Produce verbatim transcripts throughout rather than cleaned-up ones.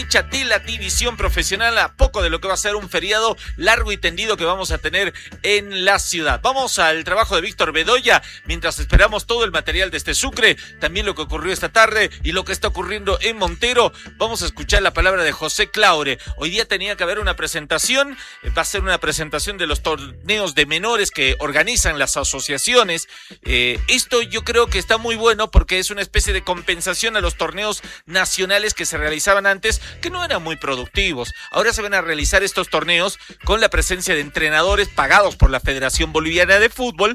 de la división profesional, a poco de lo que va a ser un feriado largo y tendido que vamos a tener en la ciudad. Vamos al trabajo de Víctor Bedoya, mientras esperamos todo el material de este Sucre, también lo que ocurrió esta tarde y lo que está ocurriendo en Montero. Vamos a escuchar la palabra de José Claure. Hoy día tenía que haber una presentación, va a ser una presentación de los torneos de menores que organizan las asociaciones. Eh, esto yo creo que está muy bueno porque es una especie de compensación a los torneos nacionales que se realizaban antes, que no eran muy productivos. Ahora se van a realizar estos torneos con la presencia de entrenadores pagados por la Federación Boliviana de Fútbol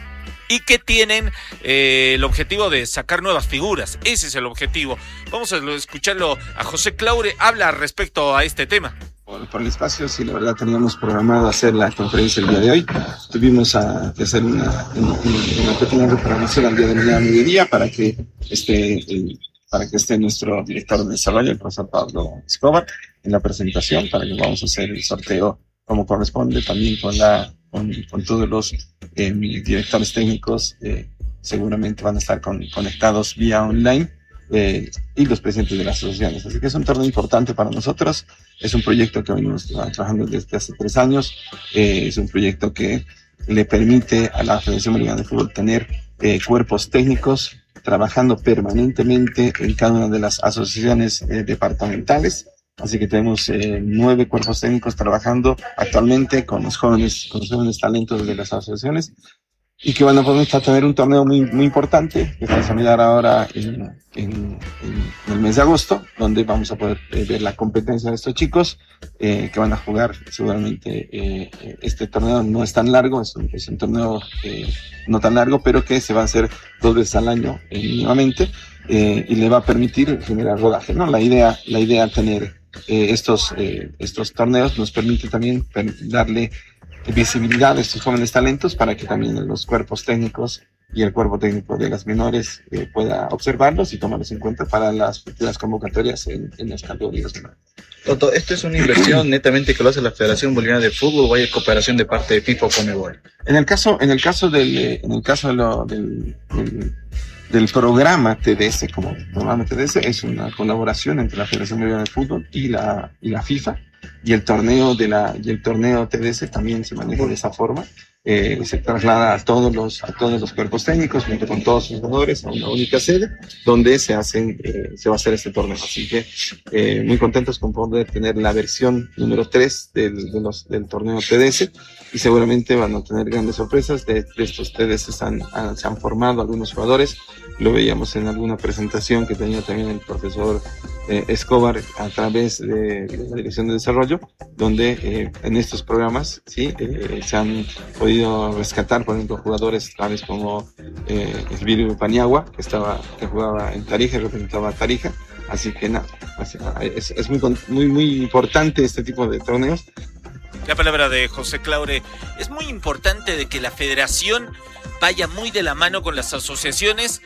y que tienen eh, el objetivo de sacar nuevas figuras. Ese es el objetivo. Vamos a escucharlo a José Claure, habla respecto a este tema. Por, por el espacio, sí, la verdad teníamos programado hacer la conferencia el día de hoy. Tuvimos a, que hacer una, una, una pequeña reprogramación al día de mañana a mediodía para que esté el para que esté nuestro director de desarrollo, el profesor Pablo Escobar, en la presentación, para que vamos a hacer el sorteo como corresponde, también con la con, con todos los eh, directores técnicos, eh, seguramente van a estar con, conectados vía online, eh, y los presidentes de las asociaciones. Así que es un torneo importante para nosotros, es un proyecto que venimos trabajando desde hace tres años, eh, es un proyecto que le permite a la Federación Boliviana de Fútbol tener eh, cuerpos técnicos trabajando permanentemente en cada una de las asociaciones eh, departamentales. Así que tenemos eh, nueve cuerpos técnicos trabajando actualmente con los jóvenes, con los jóvenes talentos de las asociaciones, y que van a poder tener un torneo muy, muy importante que vamos a mirar ahora en, en, en el mes de agosto, donde vamos a poder eh, ver la competencia de estos chicos eh, que van a jugar seguramente. Eh, este torneo no es tan largo, es un, es un torneo eh, no tan largo, pero que se va a hacer dos veces al año eh, mínimamente, eh, y le va a permitir generar rodaje, ¿no? La idea, la idea tener eh, estos, eh, estos torneos nos permite también darle visibilidad a estos jóvenes talentos para que también los cuerpos técnicos y el cuerpo técnico de las menores eh, pueda observarlos y tomarlos en cuenta para las futuras convocatorias en, en las categorías menores. Toto, ¿esto es una inversión netamente que lo hace la Federación Boliviana de Fútbol o hay cooperación de parte de FIFA o Conmebol? En el caso, en el caso del, en el caso de lo, del, del, del programa T D S, como programa T D S, es una colaboración entre la Federación Boliviana de Fútbol y la, y la FIFA. Y el torneo de la y el torneo T D S también se maneja de esa forma. Eh, se traslada a todos los a todos los cuerpos técnicos junto con todos sus jugadores a una única sede donde se hacen eh, se va a hacer este torneo. Así que eh, muy contentos con poder tener la versión número tres del de los del torneo T D S, y seguramente van a tener grandes sorpresas. De, de estos T D S han, han, se han formado algunos jugadores. Lo veíamos en alguna presentación que tenía también el profesor eh, Escobar a través de, de la Dirección de Desarrollo, donde eh, en estos programas sí eh, se han podido rescatar, por ejemplo, jugadores tales como eh, Esbiru Paniagua, que estaba que jugaba en Tarija y representaba a Tarija. Así que nada, es, es muy, muy, muy importante este tipo de torneos. La palabra de José Claure. Es muy importante de que la federación vaya muy de la mano con las asociaciones,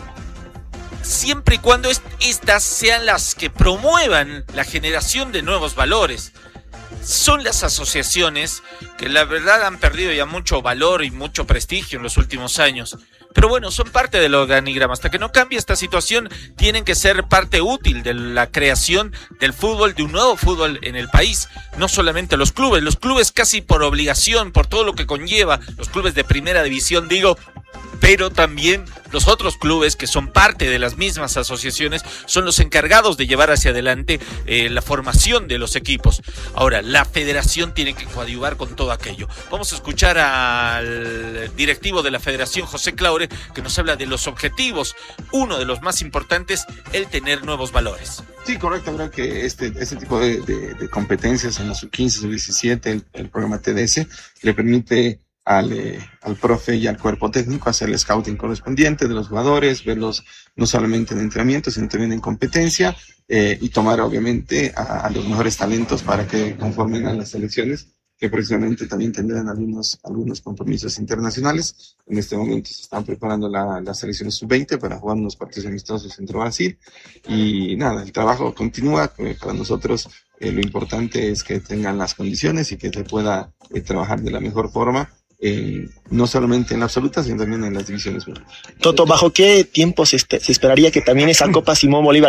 siempre y cuando estas sean las que promuevan la generación de nuevos valores. Son las asociaciones que la verdad han perdido ya mucho valor y mucho prestigio en los últimos años. Pero bueno, son parte del organigrama. Hasta que no cambie esta situación, tienen que ser parte útil de la creación del fútbol, de un nuevo fútbol en el país. No solamente los clubes, los clubes casi por obligación, por todo lo que conlleva, los clubes de primera división, digo, pero también los otros clubes que son parte de las mismas asociaciones son los encargados de llevar hacia adelante eh, la formación de los equipos. Ahora, la federación tiene que coadyuvar con todo aquello. Vamos a escuchar al directivo de la federación, José Claure, que nos habla de los objetivos. Uno de los más importantes, el tener nuevos valores. Sí, correcto. Creo que este, este tipo de, de, de competencias en los sub quince, sub diecisiete, el, el programa T D S, le permite Al, eh, al profe y al cuerpo técnico hacer el scouting correspondiente de los jugadores, verlos no solamente en entrenamiento, sino también en competencia, eh, y tomar obviamente a, a los mejores talentos para que conformen a las selecciones, que precisamente también tendrán algunos, algunos compromisos internacionales. En este momento se están preparando la, las selecciones sub veinte para jugar unos partidos amistosos entre Brasil, y nada, el trabajo continúa. Para nosotros eh, lo importante es que tengan las condiciones y que se pueda eh, trabajar de la mejor forma. Eh, no solamente en la absoluta, sino también en las divisiones menores. Toto, ¿bajo qué tiempo se, este, se esperaría que también esa Copa Simón Bolívar